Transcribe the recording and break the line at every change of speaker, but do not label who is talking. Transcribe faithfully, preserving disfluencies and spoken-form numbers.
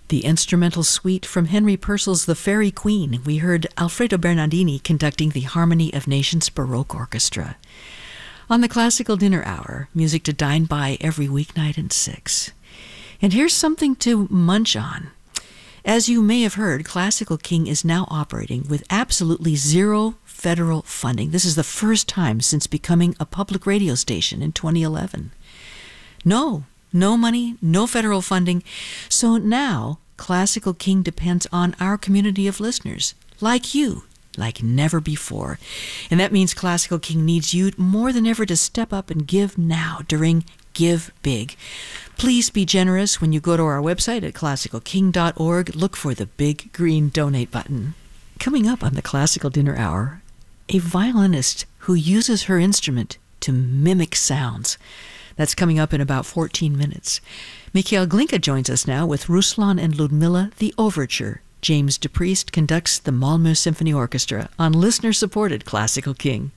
The instrumental suite from Henry Purcell's The Fairy Queen. We heard Alfredo Bernardini conducting the Harmony of Nations Baroque Orchestra. On the Classical Dinner Hour, music to dine by every weeknight at six. And here's something to munch on. As you may have heard, Classical King is now operating with absolutely zero federal funding. This is the first time since becoming a public radio station in twenty eleven. No. No money, no federal funding. So now, Classical King depends on our community of listeners, like you, like never before. And that means Classical King needs you more than ever to step up and give now during Give Big. Please be generous when you go to our website at classical king dot org. Look for the big green donate button. Coming up on the Classical Dinner Hour, a violinist who uses her instrument to mimic sounds. That's coming up in about fourteen minutes. Mikhail Glinka joins us now with Ruslan and Ludmilla, the Overture. James DePriest conducts the Malmö Symphony Orchestra on listener-supported Classical King.